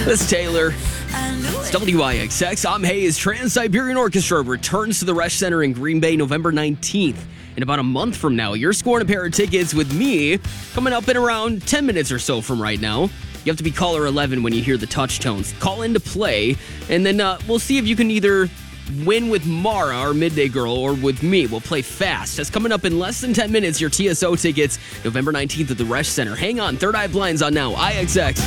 This is Taylor. It's WIXX. I'm Hayes. Trans-Siberian Orchestra returns to the Resch Center in Green Bay November 19th. In about a month from now, you're scoring a pair of tickets with me coming up in around 10 minutes or so from right now. You have to be caller 11 when you hear the touch tones. Call in to play, and then we'll see if you can either win with Mara, our midday girl, or with me. We'll play fast. That's coming up in less than 10 minutes. Your TSO tickets, November 19th at the Resch Center. Hang on. Third Eye Blind's on now. IXX.